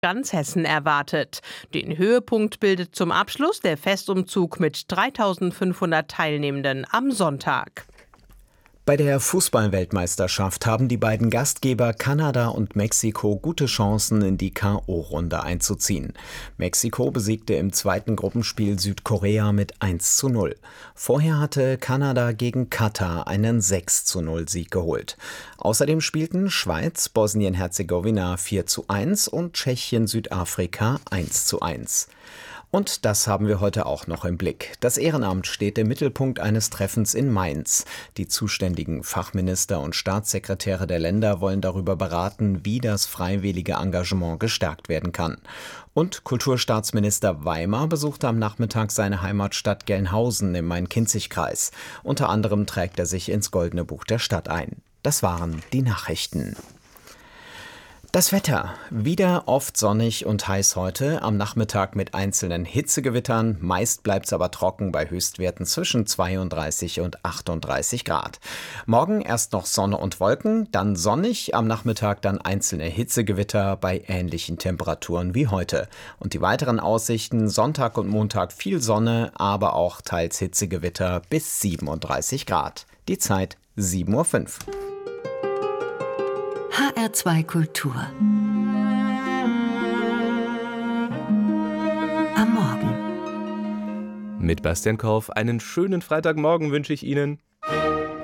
ganz Hessen erwartet. Den Höhepunkt bildet zum Abschluss der Festumzug mit 3.500 Teilnehmenden am Sonntag. Bei der Fußball-Weltmeisterschaft haben die beiden Gastgeber Kanada und Mexiko gute Chancen, in die K.O.-Runde einzuziehen. Mexiko besiegte im zweiten Gruppenspiel Südkorea mit 1:0. Vorher hatte Kanada gegen Katar einen 6:0 Sieg geholt. Außerdem spielten Schweiz, Bosnien-Herzegowina 4:1 und Tschechien-Südafrika 1:1. Und das haben wir heute auch noch im Blick. Das Ehrenamt steht im Mittelpunkt eines Treffens in Mainz. Die zuständigen Fachminister und Staatssekretäre der Länder wollen darüber beraten, wie das freiwillige Engagement gestärkt werden kann. Und Kulturstaatsminister Weimer besuchte am Nachmittag seine Heimatstadt Gelnhausen im Main-Kinzig-Kreis. Unter anderem trägt er sich ins Goldene Buch der Stadt ein. Das waren die Nachrichten. Das Wetter. Wieder oft sonnig und heiß heute, am Nachmittag mit einzelnen Hitzegewittern. Meist bleibt es aber trocken bei Höchstwerten zwischen 32 und 38 Grad. Morgen erst noch Sonne und Wolken, dann sonnig, am Nachmittag dann einzelne Hitzegewitter bei ähnlichen Temperaturen wie heute. Und die weiteren Aussichten: Sonntag und Montag viel Sonne, aber auch teils Hitzegewitter bis 37 Grad. Die Zeit 7:05 Uhr. HR2 Kultur. Am Morgen. Mit Bastian Korf einen schönen Freitagmorgen wünsche ich Ihnen.